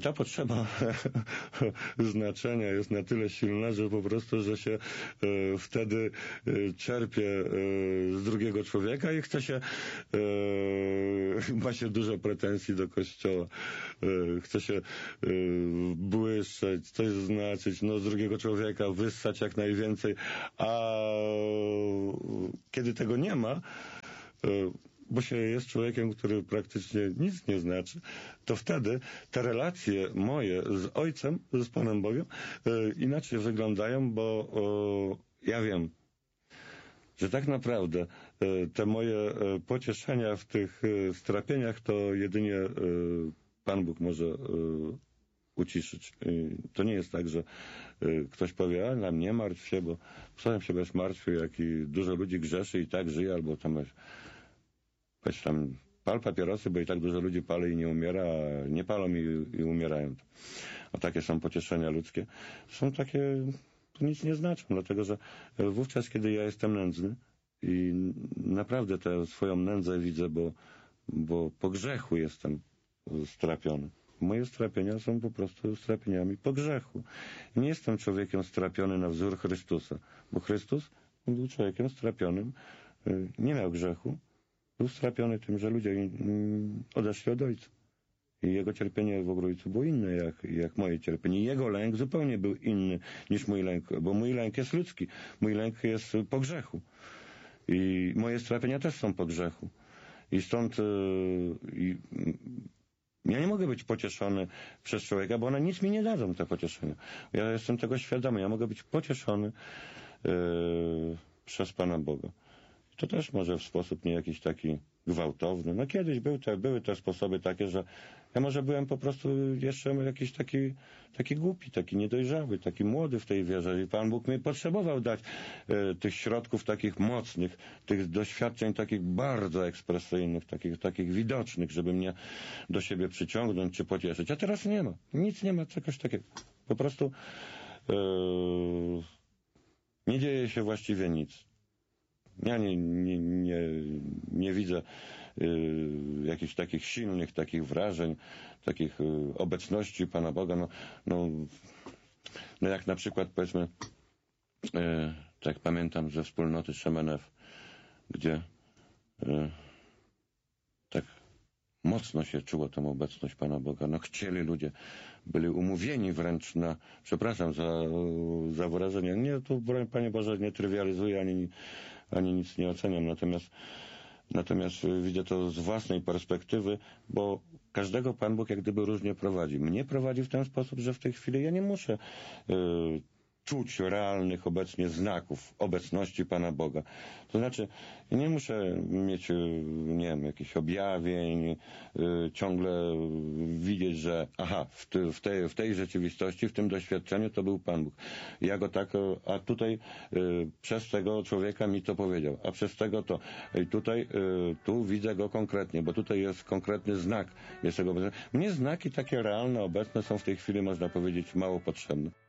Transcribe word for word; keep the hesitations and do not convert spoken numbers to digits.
ta potrzeba znaczenia jest na tyle silna, że po prostu, że się wtedy czerpie z drugiego człowieka i chce się, ma się dużo pretensji do Kościoła, chce się błyszczeć, coś znaczyć, no z drugiego człowieka wyssać jak najwięcej, a kiedy tego nie ma, bo się jest człowiekiem, który praktycznie nic nie znaczy, to wtedy te relacje moje z Ojcem, z Panem Bogiem, inaczej wyglądają, bo ja wiem, że tak naprawdę te moje pocieszenia w tych strapieniach to jedynie Pan Bóg może uciszyć. To nie jest tak, że ktoś powie, a nam nie martw się, bo sam się będziesz martwił, jak i dużo ludzi grzeszy i tak żyje, albo tam weź tam pal papierosy, bo i tak dużo ludzi pali i nie umiera, a nie palą i, i umierają. A takie są pocieszenia ludzkie. Są takie, to nic nie znaczą, dlatego że wówczas, kiedy ja jestem nędzny i naprawdę tę swoją nędzę widzę, bo, bo po grzechu jestem strapiony. Moje strapienia są po prostu strapieniami po grzechu. Nie jestem człowiekiem strapiony na wzór Chrystusa, bo Chrystus był człowiekiem strapionym, nie miał grzechu, był strapiony tym, że ludzie odeszli od Ojca. I jego cierpienie w Ogrójcu było inne jak, jak moje cierpienie. Jego lęk zupełnie był inny niż mój lęk, bo mój lęk jest ludzki. Mój lęk jest po grzechu. I moje strapienia też są po grzechu. I stąd i, ja nie mogę być pocieszony przez człowieka, bo one nic mi nie dadzą, te pocieszenia. Ja jestem tego świadomy. Ja mogę być pocieszony yy, przez Pana Boga. I to też może w sposób nie jakiś taki gwałtowny. No kiedyś był te, były te sposoby takie, że ja może byłem po prostu jeszcze jakiś taki, taki głupi, taki niedojrzały, taki młody w tej wierze i Pan Bóg mi potrzebował dać e, tych środków takich mocnych, tych doświadczeń takich bardzo ekspresyjnych, takich, takich widocznych, żeby mnie do siebie przyciągnąć czy pocieszyć. A teraz nie ma. Nic nie ma czegoś takiego. Po prostu e, nie dzieje się właściwie nic. Ja nie, nie, nie, nie widzę y, jakichś takich silnych, takich wrażeń, takich y, obecności Pana Boga. No, no, no jak na przykład powiedzmy, y, tak pamiętam ze wspólnoty Szemenew, gdzie y, tak mocno się czuło tą obecność Pana Boga. No chcieli ludzie, byli umówieni wręcz na, przepraszam za, za wyrażenie, nie, tu Panie Boże nie trywializuję, ani, ani nic nie oceniam, natomiast, natomiast widzę to z własnej perspektywy, bo każdego Pan Bóg jak gdyby różnie prowadzi. Mnie prowadzi w ten sposób, że w tej chwili ja nie muszę yy, czuć realnych obecnie znaków obecności Pana Boga. To znaczy, nie muszę mieć, nie wiem, jakichś objawień, yy, ciągle widzieć, że aha, w, ty, w, tej, w tej rzeczywistości, w tym doświadczeniu to był Pan Bóg. Ja go tak, a tutaj yy, przez tego człowieka mi to powiedział, a przez tego to. I tutaj, yy, tu widzę go konkretnie, bo tutaj jest konkretny znak. Jest tego obecny. Mnie znaki takie realne, obecne są w tej chwili, można powiedzieć, mało potrzebne.